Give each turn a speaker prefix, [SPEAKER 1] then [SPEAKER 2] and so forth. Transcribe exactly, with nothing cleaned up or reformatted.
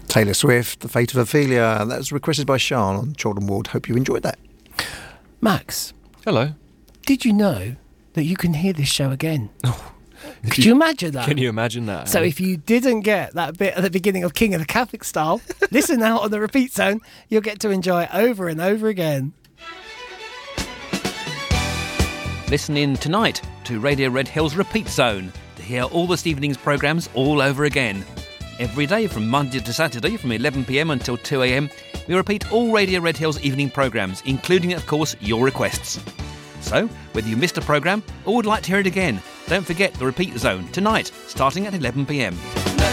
[SPEAKER 1] Taylor Swift, The Fate of Ophelia, and that was requested by Sean on Chorlton Ward. Hope you enjoyed that.
[SPEAKER 2] Max.
[SPEAKER 3] Hello.
[SPEAKER 2] Did you know that you can hear this show again? Could you imagine that?
[SPEAKER 3] Can you imagine that?
[SPEAKER 2] So if you didn't get that bit at the beginning of King of the Catholic Style, listen now on the repeat zone. You'll get to enjoy it over and over again.
[SPEAKER 4] Listen in tonight to Radio Red Hills Repeat Zone to hear all this evening's programmes all over again. Every day from Monday to Saturday from eleven p m until two a m, we repeat all Radio Red Hills evening programmes, including, of course, your requests. So, whether you missed a programme or would like to hear it again, don't forget the Repeat Zone tonight, starting at eleven p m.